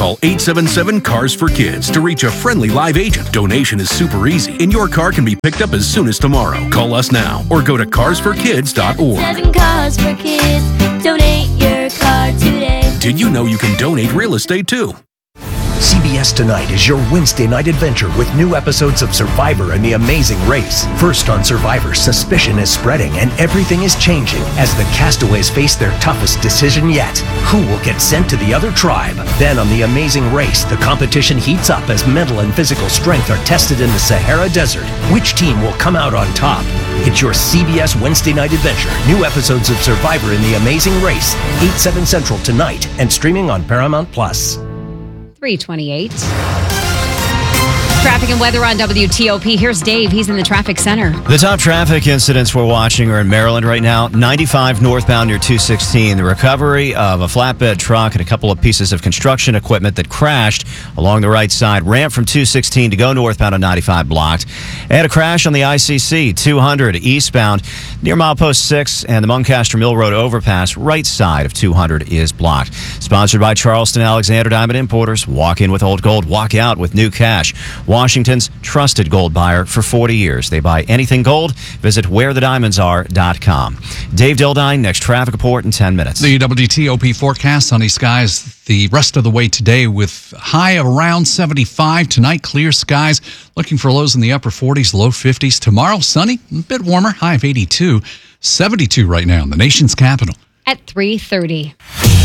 Call 877-CARS-FOR-KIDS to reach a friendly live agent. Donation is super easy, and your car can be picked up as soon as tomorrow. Call us now or go to carsforkids.org. 7 Cars for Kids. Donate your car today. Did you know you can donate real estate too? CBS Tonight is your Wednesday night adventure with new episodes of Survivor and The Amazing Race. First on Survivor, suspicion is spreading and everything is changing as the castaways face their toughest decision yet. Who will get sent to the other tribe? Then on The Amazing Race, the competition heats up as mental and physical strength are tested in the Sahara Desert. Which team will come out on top? It's your CBS Wednesday night adventure. New episodes of Survivor and The Amazing Race, 8/7 Central tonight and streaming on Paramount+. 3:28. Traffic and weather on WTOP. Here's Dave. He's in the traffic center. The top traffic incidents we're watching are in Maryland right now. 95 northbound near 216. The recovery of a flatbed truck and a couple of pieces of construction equipment that crashed along the right side. Ramp from 216 to go northbound on 95 blocked. And a crash on the ICC 200 eastbound near milepost 6 and the Muncaster Mill Road overpass. Right side of 200 is blocked. Sponsored by Charleston Alexander Diamond Importers. Walk in with old gold. Walk out with new cash. Washington's trusted gold buyer for 40 years. They buy anything gold. Visit wherethediamondsare.com. Dave Dildine, next traffic report in 10 minutes. The WTOP forecast, sunny skies the rest of the way today with high around 75. Tonight, clear skies. Looking for lows in the upper 40s, low 50s. Tomorrow, sunny, a bit warmer, high of 82. 72 right now in the nation's capital. At 3:30.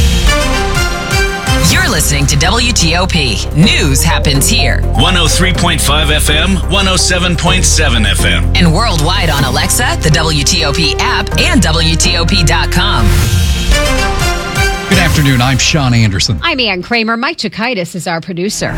You're listening to WTOP. News happens here. 103.5 FM, 107.7 FM. And worldwide on Alexa, the WTOP app, and WTOP.com. Good afternoon. I'm Sean Anderson. I'm Ann Kramer. Mike Chikaitis is our producer.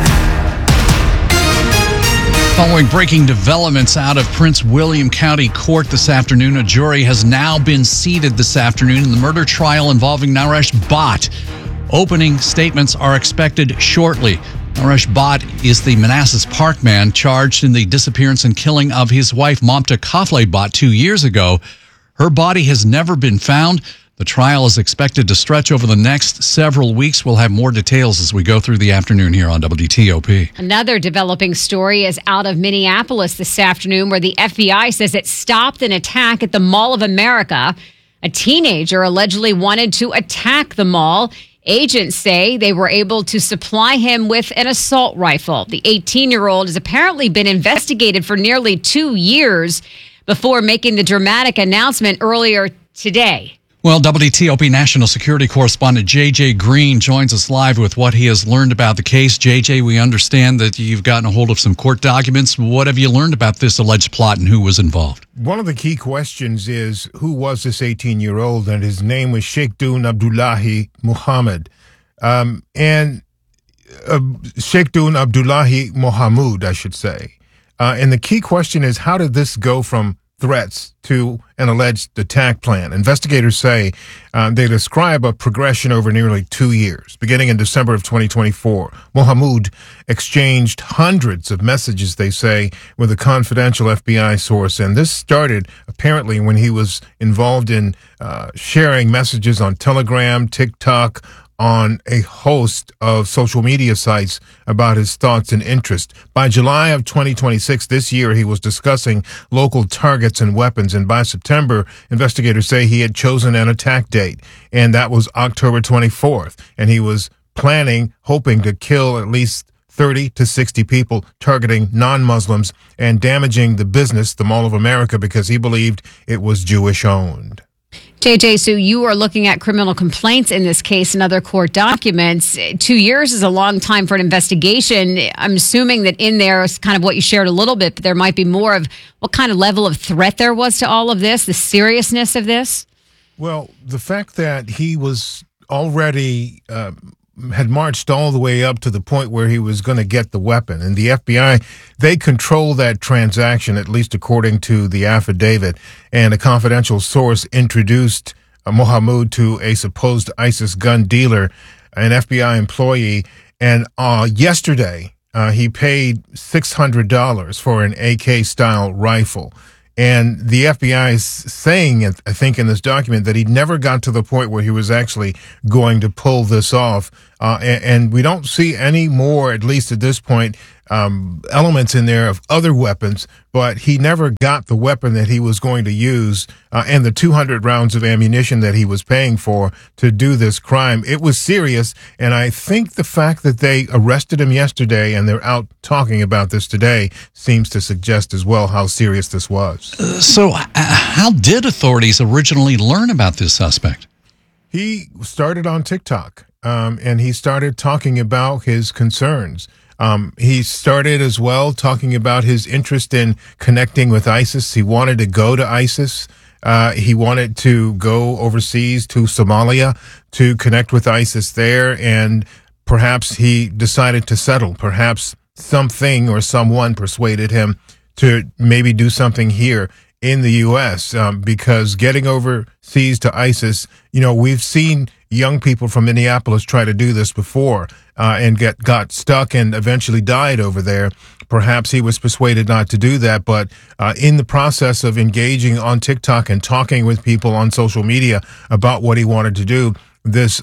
Following breaking developments out of Prince William County Court this afternoon, a jury has now been seated this afternoon in the murder trial involving Naresh Bhatt. Opening statements are expected shortly. Naresh Bhatt is the Manassas Park man charged in the disappearance and killing of his wife, Mamta Kafle Bhatt, 2 years ago. Her body has never been found. The trial is expected to stretch over the next several weeks. We'll have more details as we go through the afternoon here on WTOP. Another developing story is out of Minneapolis this afternoon, where the FBI says it stopped an attack at the Mall of America. A teenager allegedly wanted to attack the mall. Agents say they were able to supply him with an assault rifle. The 18-year-old has apparently been investigated for nearly 2 years before making the dramatic announcement earlier today. Well, WTOP national security correspondent J.J. Green joins us live with what he has learned about the case. J.J., we understand that you've gotten a hold of some court documents. What have you learned about this alleged plot and who was involved? One of the key questions is who was this 18-year-old, and his name was Sheikhdun Abdullahi Muhammad. Sheikhdun Abdullahi Mohamud, I should say. And the key question is, how did this go from threats to an alleged attack plan? Investigators say they describe a progression over nearly 2 years. Beginning in December of 2024, Mohamud exchanged hundreds of messages, they say, with a confidential FBI source. And this started apparently when he was involved in sharing messages on Telegram, TikTok, on a host of social media sites about his thoughts and interests. By July of 2026, this year, he was discussing local targets and weapons. And by September, investigators say he had chosen an attack date, and that was October 24th. And he was planning, hoping to kill at least 30 to 60 people, targeting non-Muslims and damaging the business, the Mall of America, because he believed it was Jewish-owned. JJ, so you are looking at criminal complaints in this case and other court documents. 2 years is a long time for an investigation. I'm assuming that in there is kind of what you shared a little bit, but there might be more of what kind of level of threat there was to all of this, the seriousness of this. Well, the fact that he was already had marched all the way up to the point where he was going to get the weapon. And the FBI, they control that transaction, at least according to the affidavit. And a confidential source introduced Mohamud to a supposed ISIS gun dealer, an FBI employee. And yesterday, he paid $600 for an AK-style rifle. And the FBI is saying, I think in this document, that he never got to the point where he was actually going to pull this off. and we don't see any more, at least at this point, elements in there of other weapons, but he never got the weapon that he was going to use and the 200 rounds of ammunition that he was paying for to do this crime. It was serious, and I think the fact that they arrested him yesterday and they're out talking about this today seems to suggest as well how serious this was. So how did authorities originally learn about this suspect? He started on TikTok, and he started talking about his concerns. He started as well talking about his interest in connecting with ISIS. He wanted to go to ISIS. He wanted to go overseas to Somalia to connect with ISIS there. And perhaps he decided to settle. Perhaps something or someone persuaded him to maybe do something here in the U.S. Because getting overseas to ISIS, we've seen young people from Minneapolis try to do this before and got stuck and eventually died over there. Perhaps he was persuaded not to do that, but in the process of engaging on TikTok and talking with people on social media about what he wanted to do, this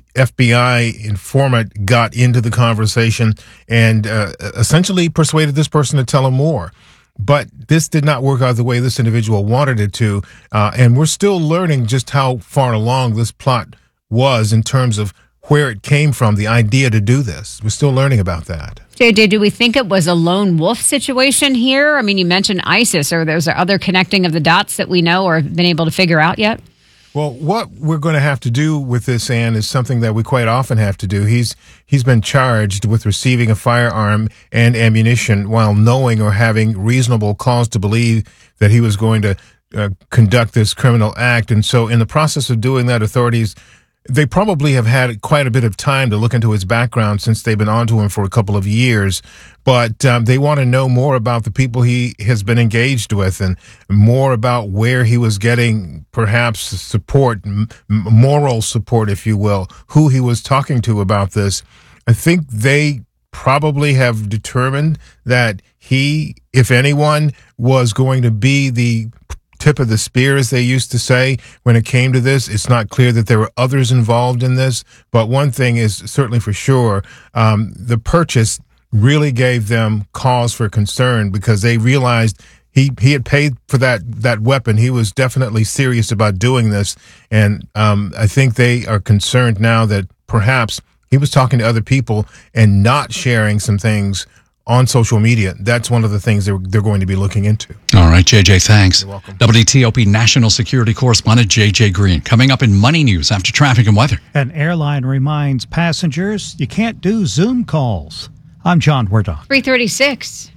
FBI informant got into the conversation and essentially persuaded this person to tell him more. But this did not work out the way this individual wanted it to, and we're still learning just how far along this plot was in terms of where it came from, the idea to do this. We're still learning about that. JJ, do we think it was a lone wolf situation here? I mean, you mentioned ISIS. Or there's other connecting of the dots that we know or have been able to figure out yet? Well, what we're going to have to do with this, Ann, is something that we quite often have to do. He's been charged with receiving a firearm and ammunition while knowing or having reasonable cause to believe that he was going to conduct this criminal act. And so in the process of doing that, authorities, they probably have had quite a bit of time to look into his background since they've been onto him for a couple of years. But they want to know more about the people he has been engaged with and more about where he was getting perhaps support, moral support, if you will, who he was talking to about this. I think they probably have determined that he, if anyone, was going to be the tip of the spear, as they used to say, when it came to this. It's not clear that there were others involved in this, but one thing is certainly for sure, the purchase really gave them cause for concern because they realized he had paid for that weapon. He was definitely serious about doing this, and I think they are concerned now that perhaps he was talking to other people and not sharing some things on social media. That's one of the things they're going to be looking into. All right, JJ, thanks. You're welcome. WTOP national security correspondent JJ Green. Coming up in Money News after traffic and weather. An airline reminds passengers you can't do Zoom calls. I'm John Werdock. 336.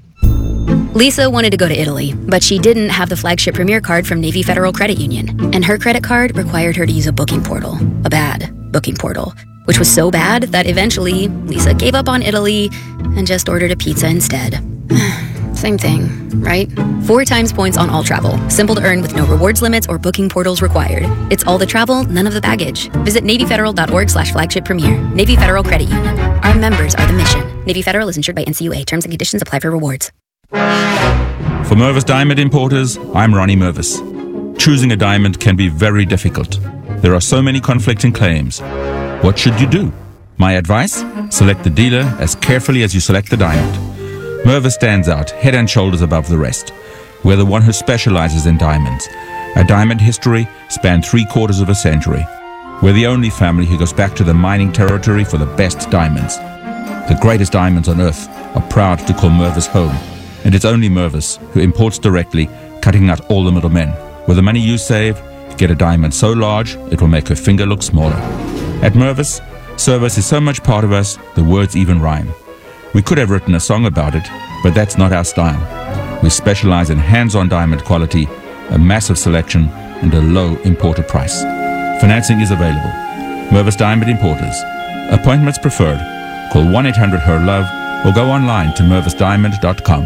Lisa wanted to go to Italy, but she didn't have the flagship Premier card from Navy Federal Credit Union. And her credit card required her to use a booking portal, a bad booking portal, which was so bad that eventually Lisa gave up on Italy and just ordered a pizza instead. Same thing, right? 4 times points on all travel. Simple to earn with no rewards limits or booking portals required. It's all the travel, none of the baggage. Visit NavyFederal.org/flagship premier. Navy Federal Credit Union. Our members are the mission. Navy Federal is insured by NCUA. Terms and conditions apply for rewards. For Mervis Diamond Importers, I'm Ronnie Mervis. Choosing a diamond can be very difficult. There are so many conflicting claims. What should you do? My advice? Select the dealer as carefully as you select the diamond. Mervis stands out head and shoulders above the rest. We're the one who specializes in diamonds. Our diamond history spanned 3/4 of a century. We're the only family who goes back to the mining territory for the best diamonds. The greatest diamonds on earth are proud to call Mervis home. And it's only Mervis who imports directly, cutting out all the middlemen. With the money you save, get a diamond so large it will make her finger look smaller. At Mervis, service is so much part of us, the words even rhyme. We could have written a song about it, but that's not our style. We specialize in hands-on diamond quality, a massive selection, and a low imported price. Financing is available. Mervis Diamond Importers. Appointments preferred. Call 1-800-HER-LOVE or go online to mervisdiamond.com.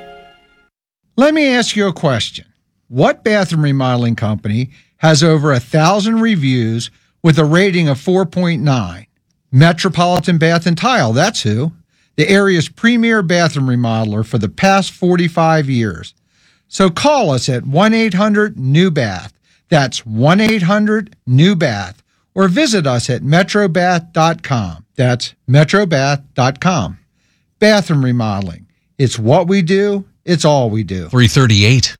Let me ask you a question. What bathroom remodeling company has over 1,000 reviews with a rating of 4.9? Metropolitan Bath and Tile, that's who. The area's premier bathroom remodeler for the past 45 years. So call us at 1-800-NEW-BATH. That's 1-800-NEW-BATH. Or visit us at metrobath.com. That's metrobath.com. Bathroom remodeling. It's what we do. It's all we do. 338.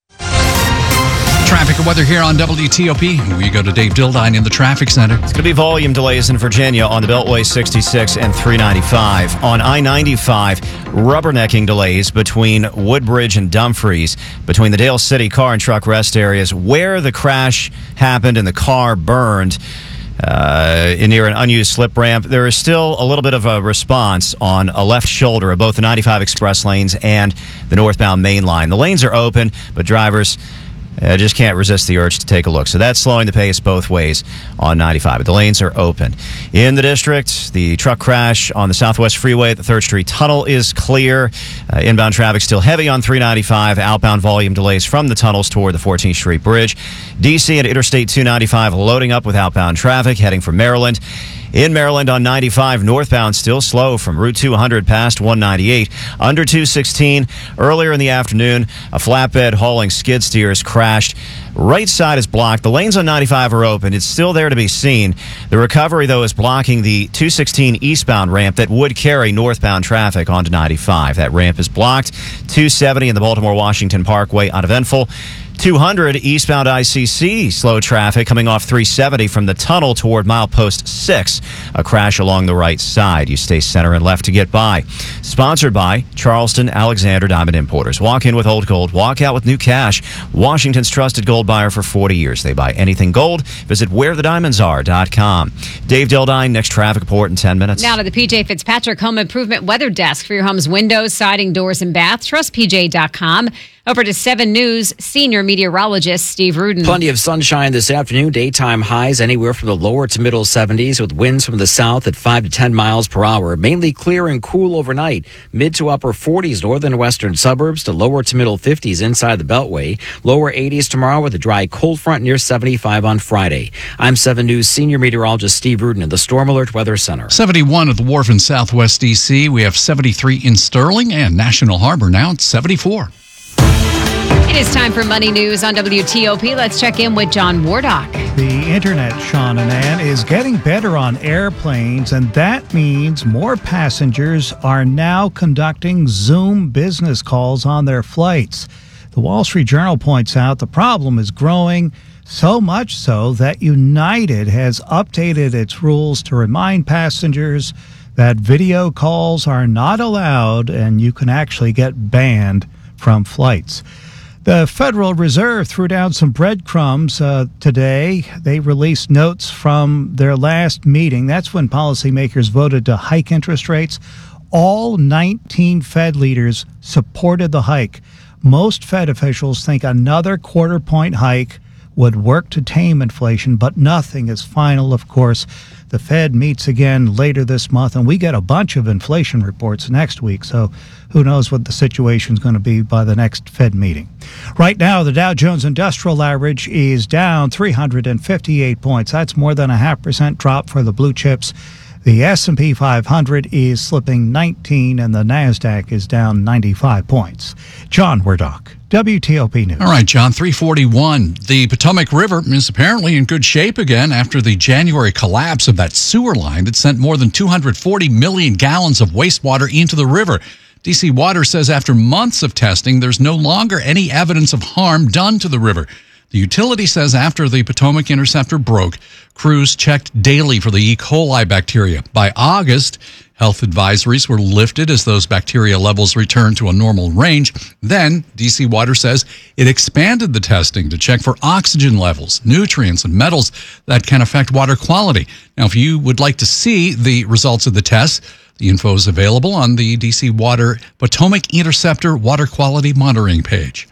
Traffic and weather here on WTOP. We go to Dave Dildine in the traffic center. It's going to be volume delays in Virginia on the Beltway 66 and 395. On I-95, rubbernecking delays between Woodbridge and Dumfries, between the Dale City car and truck rest areas where the crash happened and the car burned. Near an unused slip ramp, there is still a little bit of a response on a left shoulder of both the 95 express lanes and the northbound main line. The lanes are open, but drivers just can't resist the urge to take a look. So that's slowing the pace both ways on 95. But the lanes are open. In the district, the truck crash on the Southwest Freeway at the 3rd Street Tunnel is clear. Inbound traffic still heavy on 395. Outbound volume delays from the tunnels toward the 14th Street Bridge. D.C. and Interstate 295 loading up with outbound traffic heading for Maryland. In Maryland on 95, northbound still slow from Route 200 past 198. Under 216, earlier in the afternoon, a flatbed hauling skid steers crashed. Right side is blocked. The lanes on 95 are open. It's still there to be seen. The recovery, though, is blocking the 216 eastbound ramp that would carry northbound traffic onto 95. That ramp is blocked. 270 in the Baltimore-Washington Parkway, uneventful. 200 eastbound ICC, slow traffic coming off 370 from the tunnel toward milepost 6. A crash along the right side. You stay center and left to get by. Sponsored by Charleston Alexander Diamond Importers. Walk in with old gold, walk out with new cash. Washington's trusted gold buyer for 40 years. They buy anything gold. Visit wherethediamondsare.com. Dave Dildine, next traffic report in 10 minutes. Now to the PJ Fitzpatrick Home Improvement Weather Desk for your home's windows, siding, doors, and bath. TrustPJ.com. Over to 7 News senior meteorologist Steve Rudin. Plenty of sunshine this afternoon. Daytime highs anywhere from the lower to middle 70s with winds from the south at 5 to 10 miles per hour. Mainly clear and cool overnight. Mid to upper 40s northern and western suburbs to lower to middle 50s inside the Beltway. Lower 80s tomorrow with a dry cold front near 75 on Friday. I'm 7 News senior meteorologist Steve Rudin in the Storm Alert Weather Center. 71 at the Wharf in Southwest D.C. We have 73 in Sterling and National Harbor now at 74. It is time for Money News on WTOP. Let's check in with John Wardock. The internet, Sean and Ann, is getting better on airplanes, and that means more passengers are now conducting Zoom business calls on their flights. The Wall Street Journal points out the problem is growing, so much so that United has updated its rules to remind passengers that video calls are not allowed and you can actually get banned from flights. The Federal Reserve threw down some breadcrumbs today. They released notes from their last meeting. That's when policymakers voted to hike interest rates. All 19 Fed leaders supported the hike. Most Fed officials think another quarter-point hike would work to tame inflation, but nothing is final, of course. The Fed meets again later this month, and we get a bunch of inflation reports next week, so who knows what the situation is going to be by the next Fed meeting. Right now, the Dow Jones Industrial Average is down 358 points. That's more than a 0.5% drop for the blue chips. The S&P 500 is slipping 19, and the NASDAQ is down 95 points. John Wardock, WTOP News. All right, John, 341. The Potomac River is apparently in good shape again after the January collapse of that sewer line that sent more than 240 million gallons of wastewater into the river. DC Water says after months of testing, there's no longer any evidence of harm done to the river. The utility says after the Potomac Interceptor broke, crews checked daily for the E. coli bacteria. By August, health advisories were lifted as those bacteria levels returned to a normal range. Then, DC Water says it expanded the testing to check for oxygen levels, nutrients, and metals that can affect water quality. Now, if you would like to see the results of the tests, the info is available on the DC Water Potomac Interceptor Water Quality Monitoring page.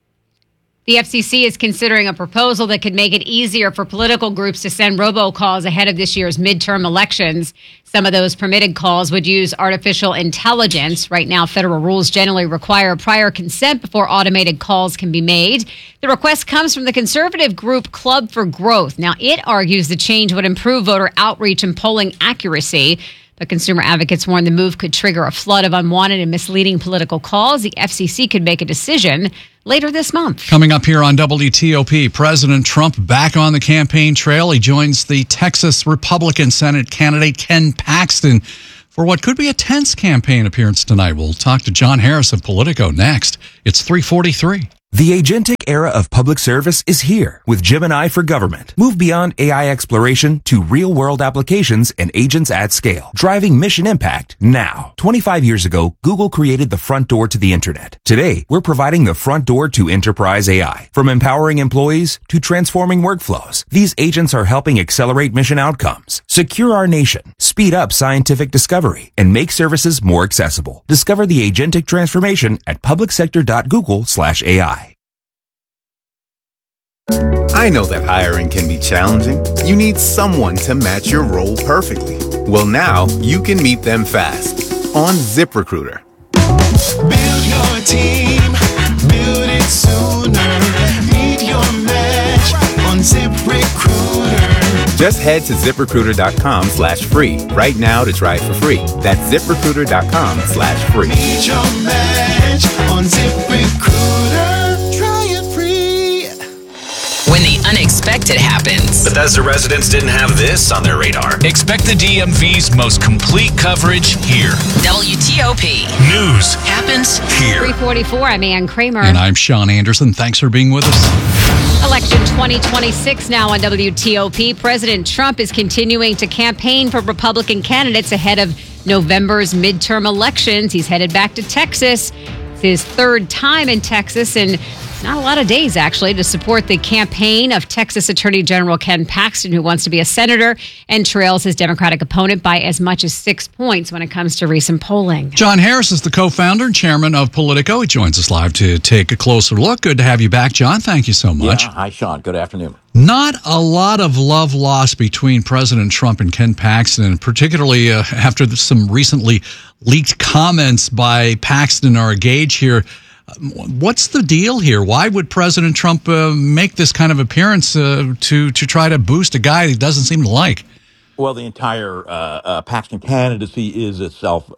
The FCC is considering a proposal that could make it easier for political groups to send robocalls ahead of this year's midterm elections. Some of those permitted calls would use artificial intelligence. Right now, federal rules generally require prior consent before automated calls can be made. The request comes from the conservative group Club for Growth. Now, it argues the change would improve voter outreach and polling accuracy. But consumer advocates warn the move could trigger a flood of unwanted and misleading political calls. The FCC could make a decision later this month. Coming up here on WTOP, President Trump back on the campaign trail. He joins the Texas Republican Senate candidate Ken Paxton for what could be a tense campaign appearance tonight. We'll talk to John Harris of Politico next. It's 3:43. The agentic era of public service is here with Gemini for Government. Move beyond AI exploration to real-world applications and agents at scale, driving mission impact now. 25 years ago, Google created the front door to the internet. Today, we're providing the front door to enterprise AI. From empowering employees to transforming workflows, these agents are helping accelerate mission outcomes, secure our nation, speed up scientific discovery, and make services more accessible. Discover the agentic transformation at publicsector.google/AI. I know that hiring can be challenging. You need someone to match your role perfectly. Well, now you can meet them fast on ZipRecruiter. Build your team, build it sooner. Meet your match on ZipRecruiter. Just head to ZipRecruiter.com/free right now to try it for free. That's ZipRecruiter.com/free. Meet your match on ZipRecruiter. Try it free. When the unexpected happens. Bethesda residents didn't have this on their radar. Expect the DMV's most complete coverage here. WTOP. News happens here. 3:44. I'm Ann Kramer. And I'm Sean Anderson. Thanks for being with us. Election 2026 now on WTOP. President Trump is continuing to campaign for Republican candidates ahead of November's midterm elections. He's headed back to Texas. It's his third time in Texas and not a lot of days, actually, to support the campaign of Texas Attorney General Ken Paxton, who wants to be a senator and trails his Democratic opponent by as much as 6 points when it comes to recent polling. John Harris is the co-founder and chairman of Politico. He joins us live to take a closer look. Good to have you back, John. Thank you so much. Yeah. Hi, Sean. Good afternoon. Not a lot of love lost between President Trump and Ken Paxton, particularly after some recently leaked comments by Paxton or Gage here. What's the deal here? Why would President Trump make this kind of appearance to try to boost a guy he doesn't seem to like? Well, the entire Paxton candidacy is itself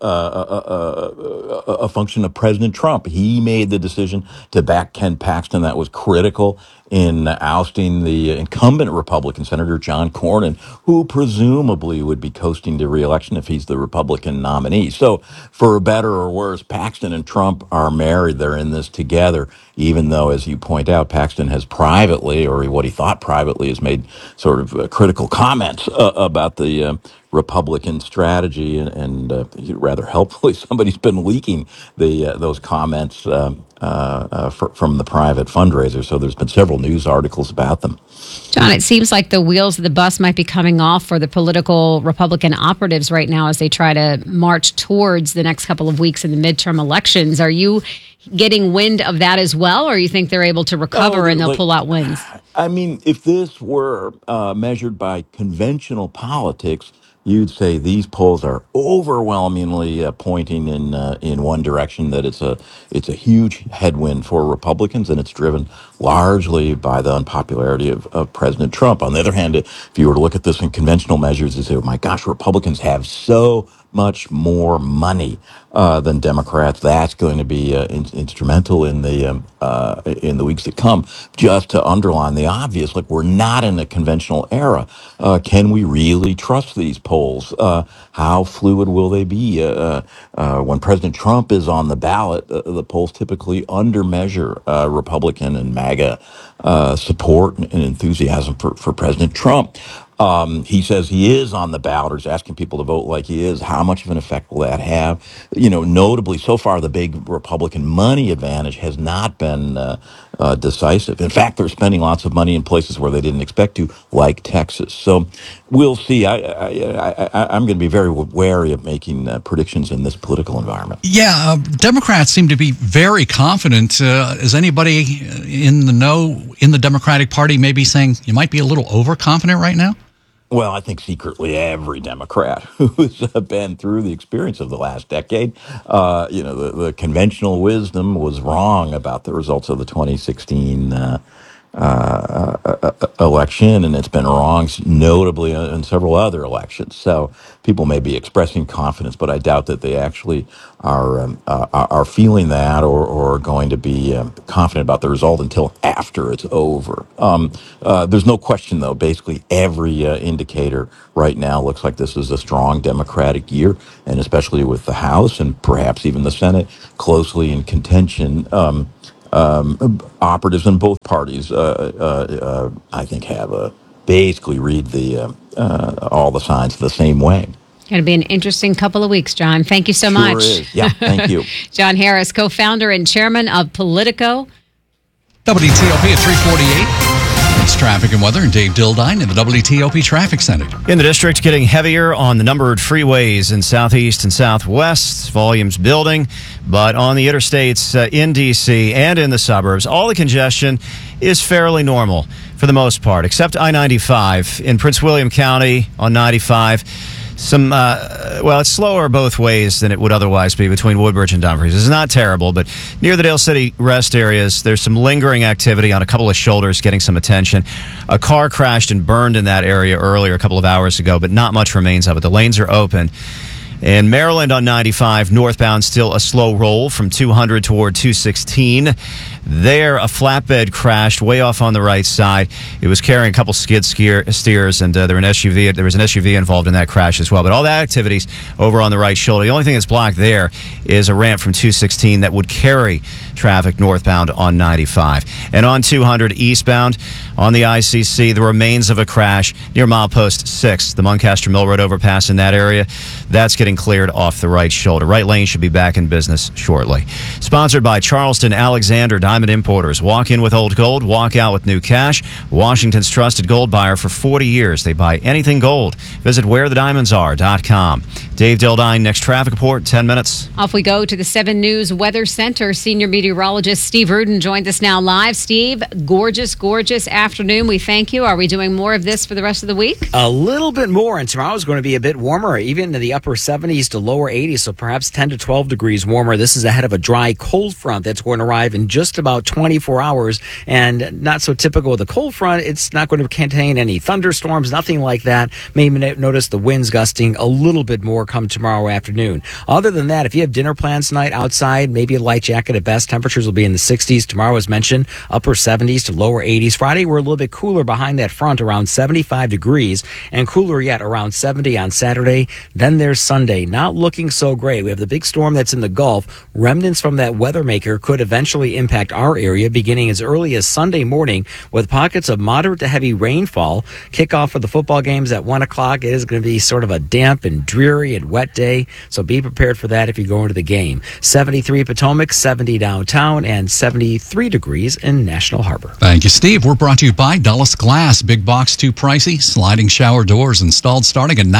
a function of President Trump. He made the decision to back Ken Paxton. That was critical in ousting the incumbent Republican Senator John Cornyn, who presumably would be coasting to re-election if he's the Republican nominee. So for better or worse, Paxton and Trump are married. They're in this together, even though, as you point out, Paxton has privately, or what he thought privately, has made sort of critical comments about the Republican strategy, and rather helpfully, somebody's been leaking those comments from the private fundraiser. So there's been several news articles about them. John, it seems like the wheels of the bus might be coming off for the political Republican operatives right now as they try to march towards the next couple of weeks in the midterm elections. Are you getting wind of that as well, or you think they're able to recover and they'll pull out wins? I mean, if this were measured by conventional politics, you'd say these polls are overwhelmingly pointing in one direction, that it's a huge headwind for Republicans, and it's driven largely by the unpopularity of President Trump. On the other hand, if you were to look at this in conventional measures, you say, oh my gosh, Republicans have so much more money than Democrats. That's going to be instrumental in the weeks to come. Just to underline the obvious, like, we're not in a conventional era. Can we really trust these polls? How fluid will they be? When President Trump is on the ballot, the polls typically undermeasure Republican and MAGA support and enthusiasm for President Trump. He says he is on the ballot, or is asking people to vote like he is. How much of an effect will that have? You know, notably, so far, the big Republican money advantage has not been decisive. In fact, they're spending lots of money in places where they didn't expect to, like Texas. So we'll see. I'm going to be very wary of making predictions in this political environment. Yeah, Democrats seem to be very confident. Is anybody in the know in the Democratic Party maybe saying you might be a little overconfident right now? Well, I think secretly every Democrat who's been through the experience of the last decade, the conventional wisdom was wrong about the results of the 2016 election, and it's been wrong, notably in several other elections. So people may be expressing confidence, but I doubt that they actually are feeling that or going to be confident about the result until after it's over. There's no question, though. Basically, every indicator right now looks like this is a strong Democratic year, and especially with the House and perhaps even the Senate closely in contention. Operatives in both parties, I think, have basically read all the signs the same way. Going to be an interesting couple of weeks, John. Thank you so Sure much. is. Yeah, thank you. John Harris, co-founder and chairman of Politico. WTOP at 3:48. It's traffic and weather, and Dave Dildine in the WTOP Traffic Center. In the district, getting heavier on the numbered freeways in southeast and southwest. Volumes building, but on the interstates in D.C. and in the suburbs, all the congestion is fairly normal for the most part, except I-95 in Prince William County on 95. It's slower both ways than it would otherwise be between Woodbridge and Dumfries. It's not terrible, but near the Dale City rest areas, there's some lingering activity on a couple of shoulders getting some attention. A car crashed and burned in that area earlier, a couple of hours ago, but not much remains of it. The lanes are open. In Maryland on 95, northbound, still a slow roll from 200 toward 216. There, a flatbed crashed way off on the right side. It was carrying a couple skid steers, and there was an SUV involved in that crash as well. But all that activity's over on the right shoulder. The only thing that's blocked there is a ramp from 216 that would carry traffic northbound on 95. And on 200 eastbound on the ICC, the remains of a crash near milepost 6, the Muncaster Mill Road overpass in that area. That's getting cleared off the right shoulder. Right lane should be back in business shortly. Sponsored by Charleston Alexander Diamond Importers. Walk in with old gold, walk out with new cash. Washington's trusted gold buyer for 40 years. They buy anything gold. Visit wherethediamondsare.com. Dave Dildine, next traffic report, 10 minutes. Off we go to the 7 News Weather Center. Senior meteorologist Steve Rudin joins us now live. Steve, gorgeous afternoon. We thank you. Are we doing more of this for the rest of the week? A little bit more, and tomorrow's going to be a bit warmer, even in the upper 70s to lower 80s, so perhaps 10 to 12 degrees warmer. This is ahead of a dry cold front that's going to arrive in just about 24 hours, and not so typical with a cold front. It's not going to contain any thunderstorms, nothing like that. Maybe notice the winds gusting a little bit more come tomorrow afternoon. Other than that, if you have dinner plans tonight outside, maybe a light jacket at best. Temperatures will be in the 60s. Tomorrow, as mentioned, upper 70s to lower 80s. Friday, we're a little bit cooler behind that front, around 75 degrees, and cooler yet around 70 on Saturday. Then there's Sunday, not looking so great. We have the big storm that's in the Gulf. Remnants from that weather maker could eventually impact our area beginning as early as Sunday morning with pockets of moderate to heavy rainfall. Kickoff for the football games at 1 o'clock. It is going to be sort of a damp and dreary and wet day, so be prepared for that if you go into the game. 73 Potomac, 70 downtown, and 73 degrees in National Harbor. Thank you, Steve. We're brought to you by Dulles Glass. Big box, too pricey. Sliding shower doors installed starting at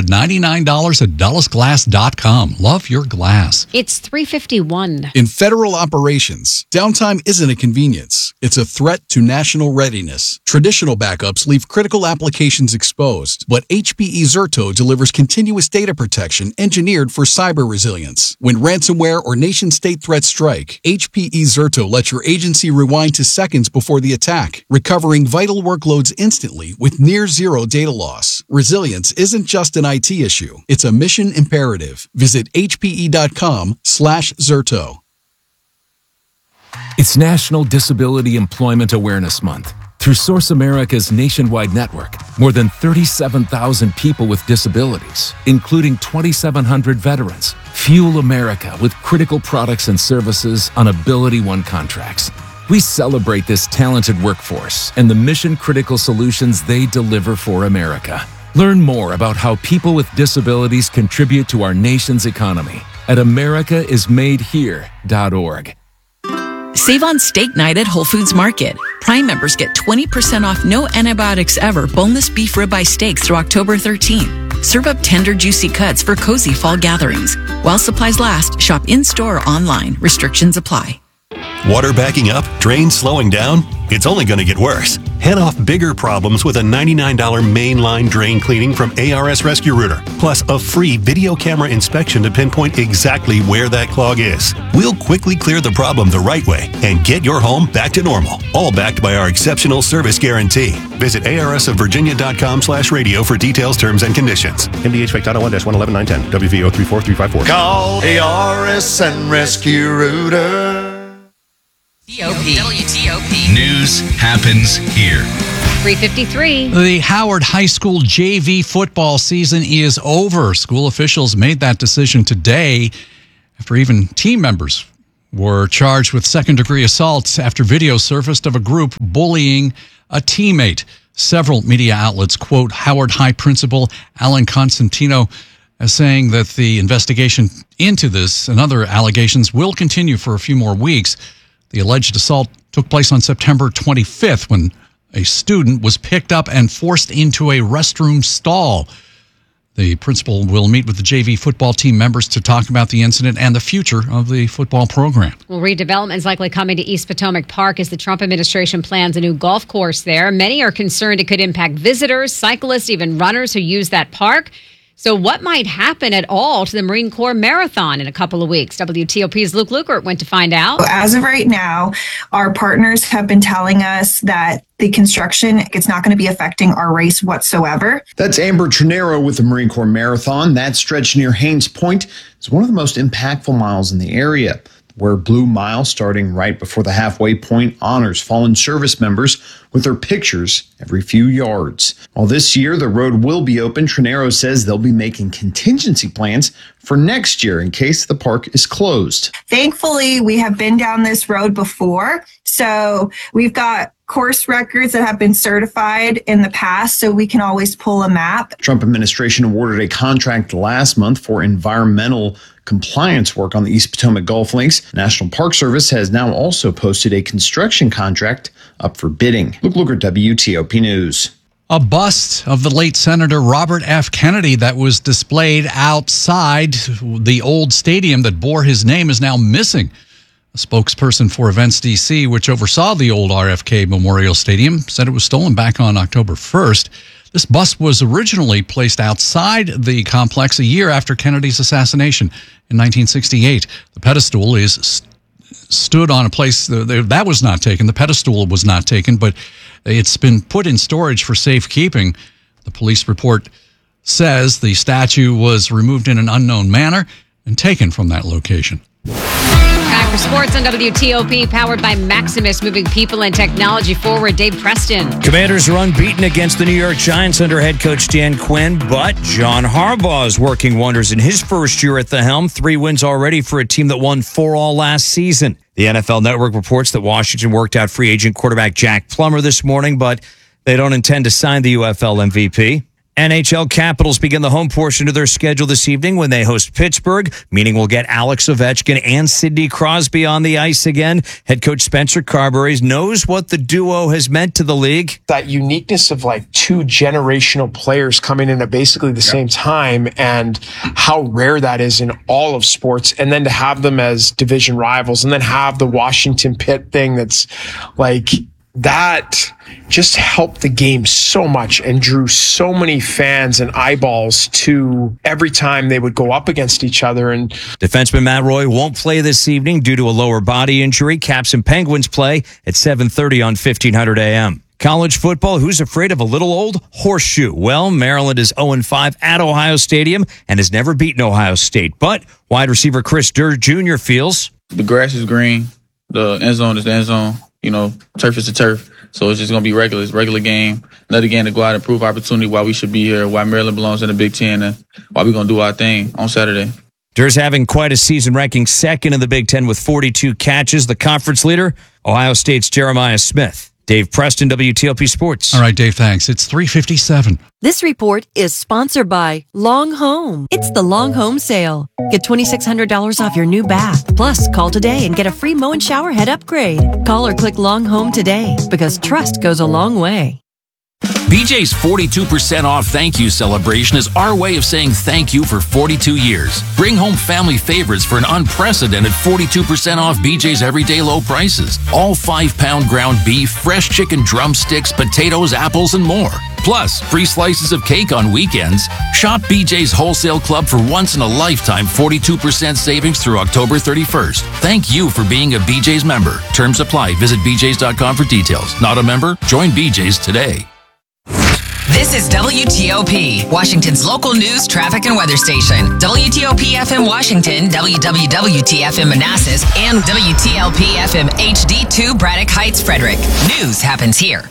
$999 at DullesGlass.com. Love your glass. It's 3:51. In federal operations, downtime isn't a convenience. It's a threat to national readiness. Traditional backups leave critical applications exposed, but HPE Zerto delivers continuous data protection engineered for cyber resilience. When ransomware or nation-state threats strike, HPE Zerto lets your agency rewind to seconds before the attack, recovering vital workloads instantly with near-zero data loss. Resilience isn't just an IT issue. It's a mission imperative. Visit hpe.com/Zerto. It's National Disability Employment Awareness Month. Through Source America's nationwide network, more than 37,000 people with disabilities, including 2,700 veterans, fuel America with critical products and services on AbilityOne contracts. We celebrate this talented workforce and the mission-critical solutions they deliver for America. Learn more about how people with disabilities contribute to our nation's economy at americaismadehere.org. Save on steak night at Whole Foods Market. Prime members get 20% off no antibiotics ever boneless beef ribeye steaks through October 13th. Serve up tender, juicy cuts for cozy fall gatherings. While supplies last, shop in-store or online. Restrictions apply. Water backing up? Drains slowing down? It's only going to get worse. Head off bigger problems with a $99 mainline drain cleaning from ARS Rescue Rooter, plus a free video camera inspection to pinpoint exactly where that clog is. We'll quickly clear the problem the right way and get your home back to normal, all backed by our exceptional service guarantee. Visit arsofvirginia.com/radio for details, terms, and conditions. MDH Title 1-111910, WVO 34354. Call ARS and Rescue Rooter. WTOP. News happens here. 3:53. The Howard High School JV football season is over. School officials made that decision today after even team members were charged with second-degree assault after video surfaced of a group bullying a teammate. Several media outlets quote Howard High principal Alan Constantino as saying that the investigation into this and other allegations will continue for a few more weeks. The alleged assault took place on September 25th when a student was picked up and forced into a restroom stall. The principal will meet with the JV football team members to talk about the incident and the future of the football program. Well, redevelopment is likely coming to East Potomac Park as the Trump administration plans a new golf course there. Many are concerned it could impact visitors, cyclists, even runners who use that park. So what might happen at all to the Marine Corps Marathon in a couple of weeks? WTOP's Luke Lukert went to find out. As of right now, our partners have been telling us that the construction, it's not going to be affecting our race whatsoever. That's Amber Trinero with the Marine Corps Marathon. That stretch near Haynes Point is one of the most impactful miles in the area, where Blue Mile, starting right before the halfway point, honors fallen service members with their pictures every few yards. While this year the road will be open, Trinero says they'll be making contingency plans for next year in case the park is closed. Thankfully, we have been down this road before, so we've got course records that have been certified in the past, so we can always pull a map. Trump administration awarded a contract last month for environmental compliance work on the East Potomac Golf Links. National Park Service has now also posted a construction contract up for bidding. Luke Lukert, WTOP News. A bust of the late Senator Robert F. Kennedy that was displayed outside the old stadium that bore his name is now missing. A spokesperson for Events DC, which oversaw the old RFK Memorial Stadium, said it was stolen back on October 1st. This bust was originally placed outside the complex a year after Kennedy's assassination in 1968. The pedestal stood on a place that was not taken. The pedestal was not taken, but it's been put in storage for safekeeping. The police report says the statue was removed in an unknown manner and taken from that location. Time for sports on WTOP, powered by Maximus, moving people and technology forward. Dave Preston. Commanders are unbeaten against the New York Giants under head coach Dan Quinn, but John Harbaugh is working wonders in his first year at the helm. 3 wins already for a team that won 4 all last season. The NFL Network reports that Washington worked out free agent quarterback Jack Plummer this morning, but they don't intend to sign the UFL MVP. NHL Capitals begin the home portion of their schedule this evening when they host Pittsburgh, meaning we'll get Alex Ovechkin and Sidney Crosby on the ice again. Head coach Spencer Carberry knows what the duo has meant to the league. That uniqueness of like 2 generational players coming in at basically the same time, and how rare that is in all of sports. And then to have them as division rivals, and then have the Washington Pitt thing that's like, that just helped the game so much and drew so many fans and eyeballs to every time they would go up against each other. And defenseman Matt Roy won't play this evening due to a lower body injury. Caps and Penguins play at 7:30 on 1500 AM. College football, who's afraid of a little old horseshoe? Well, Maryland is 0-5 at Ohio Stadium and has never beaten Ohio State. But wide receiver Chris Durr Jr. feels the grass is green, the end zone is the end zone. You know, turf is the turf. So it's just going to be regular. It's a regular game. Another game to go out and prove opportunity why we should be here, why Maryland belongs in the Big Ten, and why we're going to do our thing on Saturday. Durr's having quite a season, ranking second in the Big Ten with 42 catches. The conference leader, Ohio State's Jeremiah Smith. Dave Preston, WTOP Sports. All right, Dave, thanks. It's 3:57. This report is sponsored by Long Home. It's the Long Home sale. Get $2,600 off your new bath. Plus, call today and get a free Mow and Shower head upgrade. Call or click Long Home today because trust goes a long way. BJ's 42% off thank you celebration is our way of saying thank you for 42 years. Bring home family favorites for an unprecedented 42% off BJ's everyday low prices. All 5-pound ground beef, fresh chicken drumsticks, potatoes, apples, and more. Plus, free slices of cake on weekends. Shop BJ's Wholesale Club for once-in-a-lifetime 42% savings through October 31st. Thank you for being a BJ's member. Terms apply. Visit bjs.com for details. Not a member? Join BJ's today. This is WTOP, Washington's local news, traffic, and weather station. WTOP FM Washington, WWWT FM Manassas, and WTLP FM HD2 Braddock Heights, Frederick. News happens here.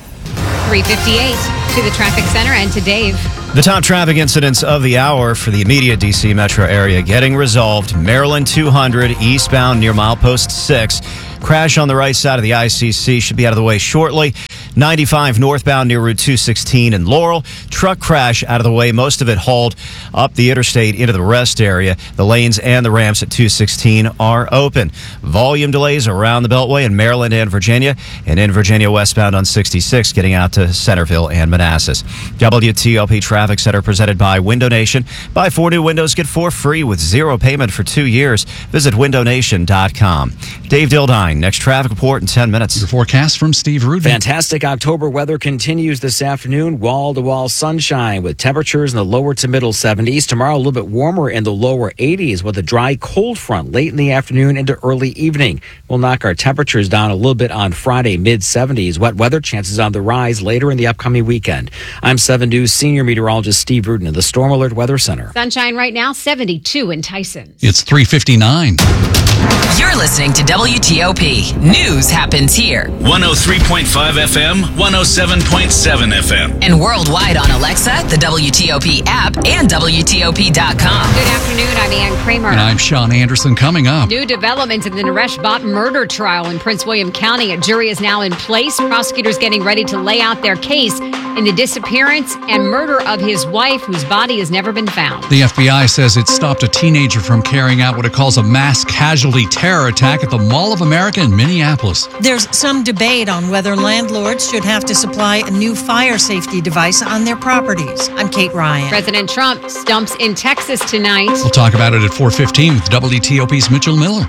3:58 to the traffic center and to Dave. The top traffic incidents of the hour for the immediate D.C. metro area getting resolved. Maryland 200 eastbound near milepost 6. Crash on the right side of the ICC should be out of the way shortly. 95 northbound near Route 216 in Laurel. Truck crash out of the way. Most of it hauled up the interstate into the rest area. The lanes and the ramps at 216 are open. Volume delays around the Beltway in Maryland and Virginia. And in Virginia westbound on 66 getting out to Centerville and Manassas. WTOP Traffic Center presented by Window Nation. Buy 4 new windows, get 4 free with 0 payment for 2 years. Visit windownation.com. Dave Dildine, next traffic report in 10 minutes. Your forecast from Steve Rudin. Fantastic October weather continues this afternoon. Wall-to-wall sunshine with temperatures in the lower to middle 70s. Tomorrow a little bit warmer in the lower 80s with a dry cold front late in the afternoon into early evening. We'll knock our temperatures down a little bit on Friday, mid-70s. Wet weather chances on the rise later in the upcoming weekend. I'm 7 News senior meteorologist Steve Rudin of the Storm Alert Weather Center. Sunshine right now, 72 in Tyson. It's 3:59. You're listening to WTOP. News happens here. 103.5 FM, 107.7 FM. And worldwide on Alexa, the WTOP app, and WTOP.com. Good afternoon, I'm Ann Kramer. And I'm Sean Anderson. Coming up. New developments in the Naresh Bott murder trial in Prince William County. A jury is now in place. Prosecutors getting ready to lay out their case in the disappearance and murder of his wife, whose body has never been found. The FBI says it stopped a teenager from carrying out what it calls a mass casualty terror attack at the Mall of America in Minneapolis. There's some debate on whether landlords should have to supply a new fire safety device on their properties. I'm Kate Ryan. President Trump stumps in Texas tonight. We'll talk about it at 4:15 with WTOP's Mitchell Miller.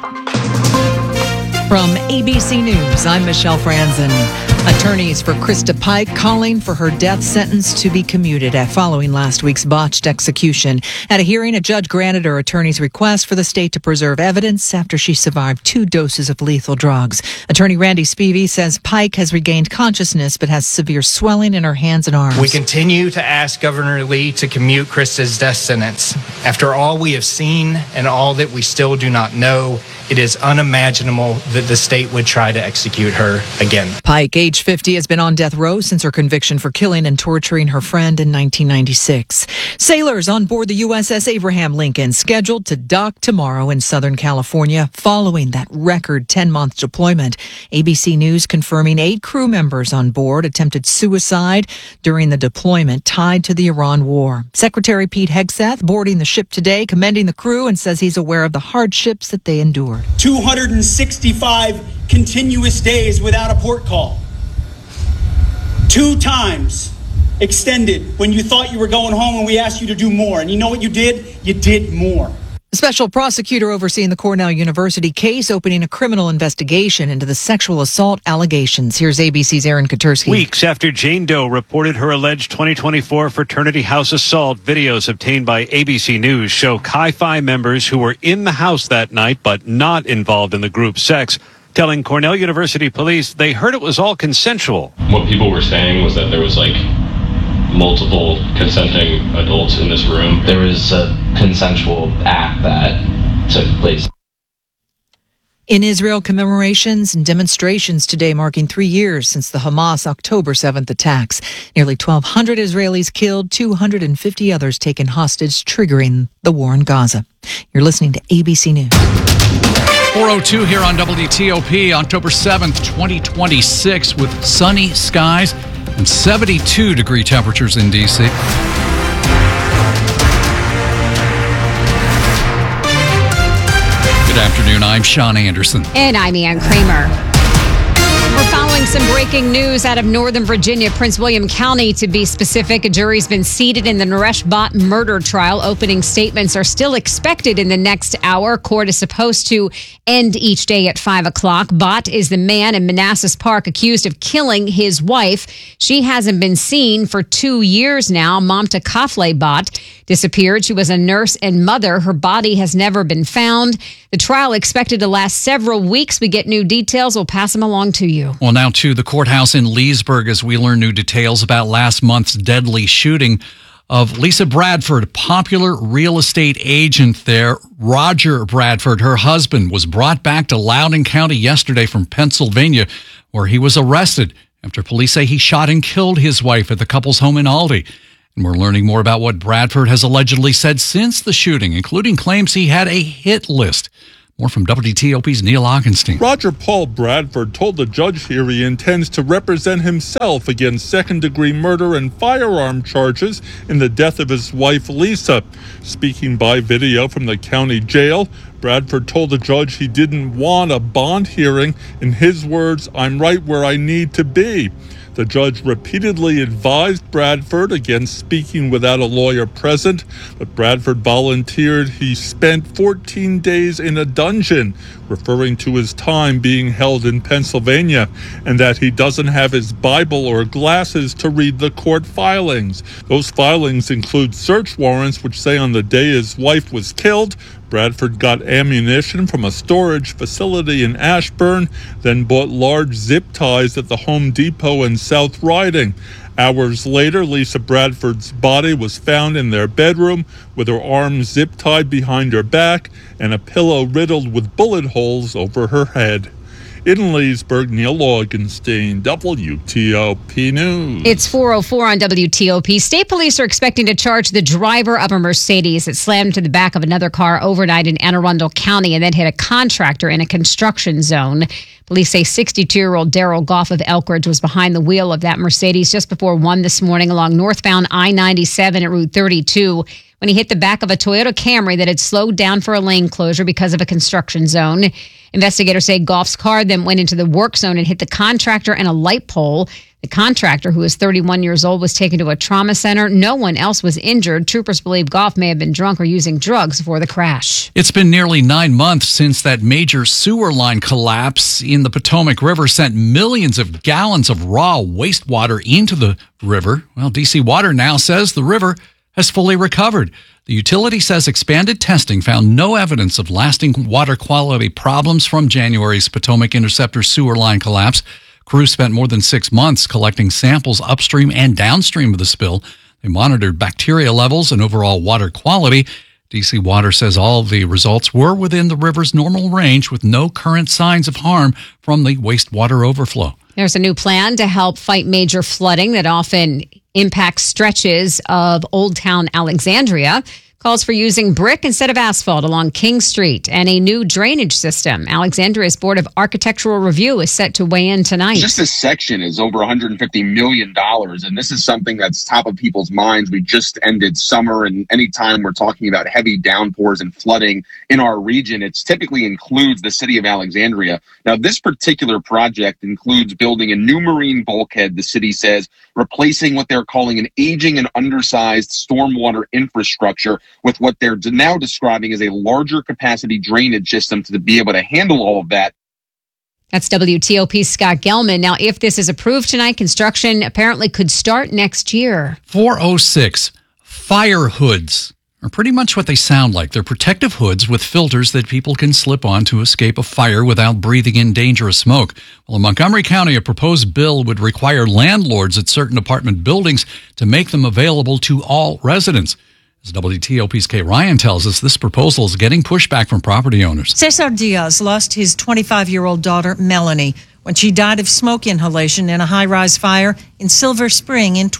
From ABC News, I'm Michelle Franzen. Attorneys for Krista Pike calling for her death sentence to be commuted following last week's botched execution. At a hearing, a judge granted her attorney's request for the state to preserve evidence after she survived 2 doses of lethal drugs. Attorney Randy Spivey says Pike has regained consciousness but has severe swelling in her hands and arms. We continue to ask Governor Lee to commute Krista's death sentence. After all we have seen and all that we still do not know, it is unimaginable that the state would try to execute her again. Pike, age 50, has been on death row since her conviction for killing and torturing her friend in 1996. Sailors on board the USS Abraham Lincoln scheduled to dock tomorrow in Southern California following that record 10-month deployment. ABC News confirming 8 crew members on board attempted suicide during the deployment tied to the Iran war. Secretary Pete Hegseth boarding the ship today, commending the crew and says he's aware of the hardships that they endured. 265 continuous days without a port call. 2 times extended when you thought you were going home and we asked you to do more. And you know what you did? You did more. The special prosecutor overseeing the Cornell University case opening a criminal investigation into the sexual assault allegations. Here's ABC's Aaron Katursky. Weeks after Jane Doe reported her alleged 2024 fraternity house assault, videos obtained by ABC News show Chi Phi members who were in the house that night but not involved in the group sex, telling Cornell University police they heard it was all consensual. What people were saying was that there was multiple consenting adults in this room. There was a consensual act that took place. In Israel, commemorations and demonstrations today marking 3 years since the Hamas October 7th attacks. Nearly 1,200 Israelis killed, 250 others taken hostage, triggering the war in Gaza. You're listening to ABC News. 4:02 here on WTOP, October 7th, 2026, with sunny skies and 72-degree temperatures in D.C. Good afternoon. I'm Sean Anderson. And I'm Ann Kramer. We're following some breaking news out of Northern Virginia, Prince William County to be specific. A jury's been seated in the Naresh Bhatt murder trial. Opening statements are still expected in the next hour. Court is supposed to end each day at 5 o'clock. Bhatt is the man in Manassas Park accused of killing his wife. She hasn't been seen for 2 years now. Mamta Kafle Bhatt disappeared. She was a nurse and mother. Her body has never been found. The trial expected to last several weeks. We get new details. We'll pass them along to you. Well, now to the courthouse in Leesburg as we learn new details about last month's deadly shooting of Lisa Bradford, popular real estate agent there. Roger Bradford, her husband, was brought back to Loudoun County yesterday from Pennsylvania, where he was arrested after police say he shot and killed his wife at the couple's home in Aldie. And we're learning more about what Bradford has allegedly said since the shooting, including claims he had a hit list. More from WTOP's Neil Augenstein. Roger Paul Bradford told the judge here he intends to represent himself against second-degree murder and firearm charges in the death of his wife, Lisa. Speaking by video from the county jail, Bradford told the judge he didn't want a bond hearing. In his words, "I'm right where I need to be." The judge repeatedly advised Bradford against speaking without a lawyer present, but Bradford volunteered he spent 14 days in a dungeon, referring to his time being held in Pennsylvania, and that he doesn't have his Bible or glasses to read the court filings. Those filings include search warrants which say on the day his wife was killed, Bradford got ammunition from a storage facility in Ashburn, then bought large zip ties at the Home Depot in South Riding. Hours later, Lisa Bradford's body was found in their bedroom with her arms zip-tied behind her back and a pillow riddled with bullet holes over her head. In Leesburg, Neil Augenstein, WTOP News. It's 4:04 on WTOP. State police are expecting to charge the driver of a Mercedes that slammed to the back of another car overnight in Anne Arundel County and then hit a contractor in a construction zone. Police say 62-year-old Daryl Goff of Elkridge was behind the wheel of that Mercedes just before 1 this morning along northbound I-97 at Route 32 when he hit the back of a Toyota Camry that had slowed down for a lane closure because of a construction zone. Investigators say Goff's car then went into the work zone and hit the contractor and a light pole. The contractor, who is 31 years old, was taken to a trauma center. No one else was injured. Troopers believe Goff may have been drunk or using drugs before the crash. It's been nearly 9 months since that major sewer line collapse in the Potomac River sent millions of gallons of raw wastewater into the river. Well, DC Water now says the river has fully recovered. The utility says expanded testing found no evidence of lasting water quality problems from January's Potomac Interceptor sewer line collapse. Crews spent more than 6 months collecting samples upstream and downstream of the spill. They monitored bacteria levels and overall water quality. DC Water says all of the results were within the river's normal range with no current signs of harm from the wastewater overflow. There's a new plan to help fight major flooding that often impacts stretches of Old Town Alexandria. Calls for using brick instead of asphalt along King Street and a new drainage system. Alexandria's Board of Architectural Review is set to weigh in tonight. Just this section is over $150 million, and this is something that's top of people's minds. We just ended summer, and anytime we're talking about heavy downpours and flooding in our region, it typically includes the city of Alexandria. Now, this particular project includes building a new marine bulkhead, the city says, replacing what they're calling an aging and undersized stormwater infrastructure with what they're now describing as a larger capacity drainage system to be able to handle all of that. That's WTOP's Scott Gelman. Now, if this is approved tonight, construction apparently could start next year. 406 fire hoods are pretty much what they sound like. They're protective hoods with filters that people can slip on to escape a fire without breathing in dangerous smoke. Well, in Montgomery County, a proposed bill would require landlords at certain apartment buildings to make them available to all residents. As WTOP's Kay Ryan tells us, this proposal is getting pushback from property owners. Cesar Diaz lost his 25-year-old daughter, Melanie, when she died of smoke inhalation in a high-rise fire in Silver Spring in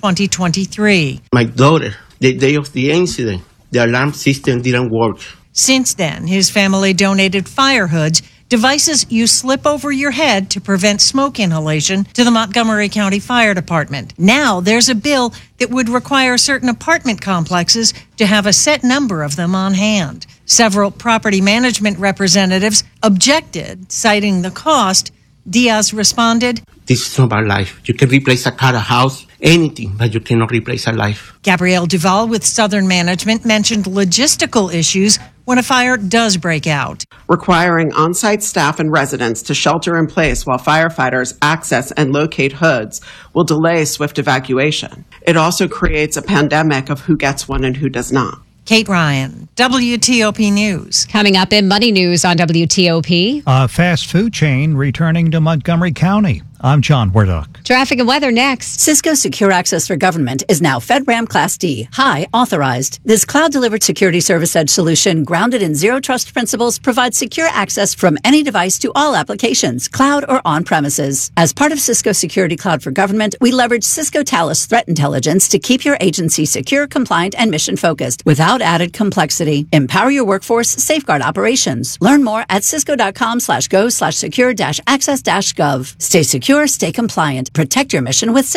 2023. My daughter, the day of the incident, the alarm system didn't work. Since then, his family donated fire hoods, devices you slip over your head to prevent smoke inhalation, to the Montgomery County Fire Department. Now there's a bill that would require certain apartment complexes to have a set number of them on hand. Several property management representatives objected, citing the cost Diaz responded, This is not about life. You can replace a car, a house, anything, but you cannot replace a life. Gabrielle Duval with Southern Management mentioned logistical issues when a fire does break out. Requiring on-site staff and residents to shelter in place while firefighters access and locate hoods will delay swift evacuation. It also creates a pandemic of who gets one and who does not. Kate Ryan, WTOP News. Coming up in Money News on WTOP. A fast food chain returning to Montgomery County. I'm John Wardock. Traffic and weather next. Cisco Secure Access for Government is now FedRAMP Class D, high authorized. This cloud-delivered security service edge solution, grounded in zero trust principles, provides secure access from any device to all applications, cloud or on-premises. As part of Cisco Security Cloud for Government, we leverage Cisco Talos threat intelligence to keep your agency secure, compliant, and mission-focused without added complexity. Empower your workforce, safeguard operations. Learn more at cisco.com/go/secure-access-gov. Stay secure, stay compliant. Protect your mission with Cisco.